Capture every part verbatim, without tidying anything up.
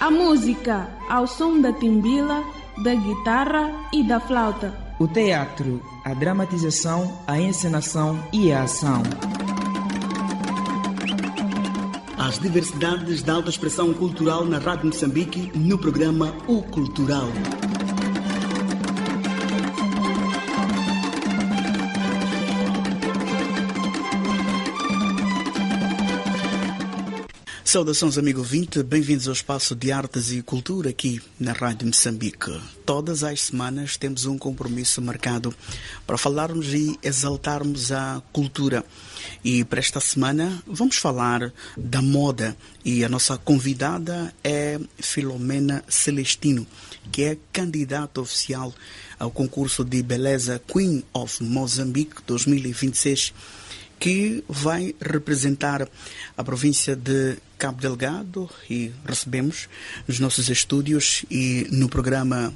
A música ao som da timbila, da guitarra e da flauta. O teatro, a dramatização, a encenação e a ação. As diversidades da alta expressão cultural na Rádio Moçambique no programa O Cultural. Saudações, amigo ouvinte, bem-vindos ao Espaço de Artes e Cultura aqui na Rádio Moçambique. Todas as semanas temos um compromisso marcado para falarmos e exaltarmos a cultura. E para esta semana vamos falar da moda e a nossa convidada é Filomena Celestino, que é candidata oficial ao concurso de beleza Queen of Mozambique dois mil e vinte e seis, que vai representar a província de Cabo Delgado, e recebemos nos nossos estúdios e no programa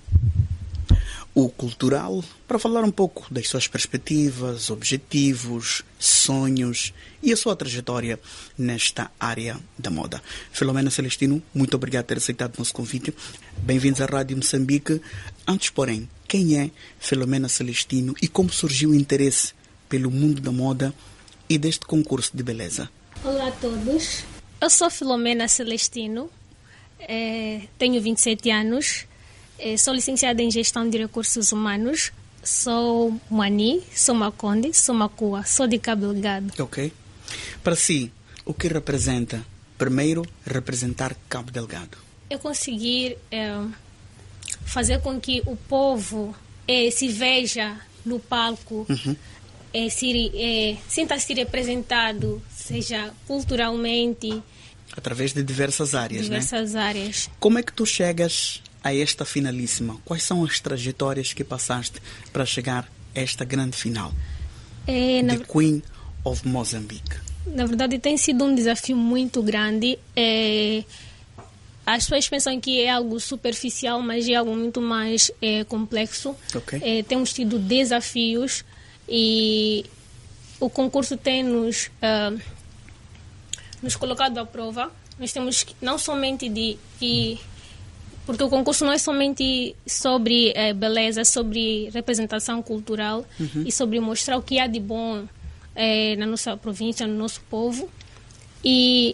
O Cultural para falar um pouco das suas perspectivas, objetivos, sonhos e a sua trajetória nesta área da moda. Filomena Celestino, muito obrigado por ter aceitado o nosso convite. Bem-vindos à Rádio Moçambique. Antes, porém, quem é Filomena Celestino e como surgiu o interesse pelo mundo da moda e deste concurso de beleza? Olá a todos, eu sou Filomena Celestino, é, tenho vinte e sete anos, é, sou licenciada em Gestão de Recursos Humanos, sou Mani, sou Maconde, sou Macua, sou de Cabo Delgado. Ok. Para si, o que representa, primeiro, representar Cabo Delgado? Eu conseguir é, fazer com que o povo é, se veja no palco, uhum. É, se, é, sinta-se representado, seja culturalmente. Através de diversas áreas, diversas né? áreas. Como é que tu chegas a esta finalíssima? Quais são as trajetórias que passaste para chegar a esta grande final? É, The na... Queen of Mozambique. Na verdade, tem sido um desafio muito grande. É... As pessoas pensam que é algo superficial, mas é algo muito mais é, complexo. Okay. É, temos tido desafios. E o concurso tem nos, uh, nos colocado à prova. Nós temos que, não somente de, de... Porque o concurso não é somente sobre uh, beleza, sobre representação cultural, uhum. e sobre mostrar o que há de bom uh, na nossa província, no nosso povo. E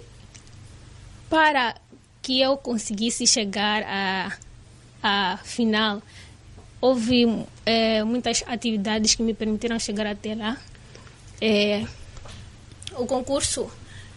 para que eu conseguisse chegar à, à final, houve é, muitas atividades que me permitiram chegar até lá. É, o concurso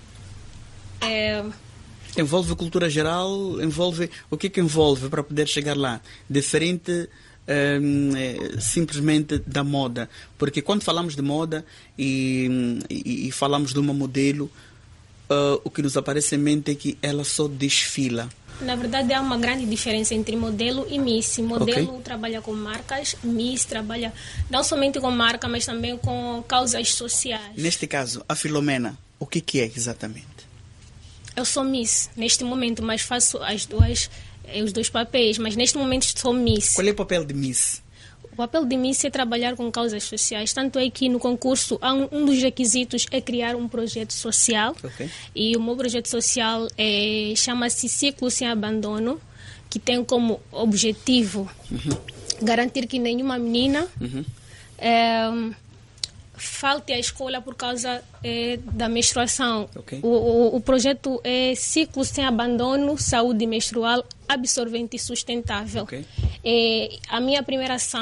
é, envolve cultura geral, envolve o que é que envolve para poder chegar lá? Diferente é, é, simplesmente da moda, porque quando falamos de moda e, e, e falamos de uma modelo, uh, o que nos aparece em mente é que ela só desfila. Na verdade, há uma grande diferença entre modelo e Miss. Modelo okay. trabalha com marcas, Miss trabalha não somente com marca, mas também com causas sociais. Neste caso, a Filomena, o que, que é exatamente? Eu sou Miss neste momento, mas faço as duas, os dois papéis, mas neste momento sou Miss. Qual é o papel de Miss? O papel de Miss é trabalhar com causas sociais. Tanto é que no concurso um, um dos requisitos é criar um projeto social. Okay. E o meu projeto social é, chama-se Ciclo Sem Abandono, que tem como objetivo uhum. garantir que nenhuma menina uhum. é, falte à escola por causa é, da menstruação. Okay. O, o, o projeto é Ciclo Sem Abandono, Saúde Menstrual Absorvente e Sustentável. Okay. É, a minha primeira ação